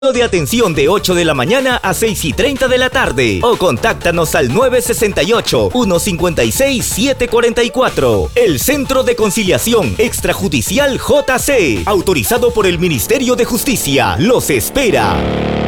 De atención de 8 de la mañana a 6:30 de la tarde o contáctanos al 968-156-744. El Centro de Conciliación Extrajudicial JC, autorizado por el Ministerio de Justicia, los espera.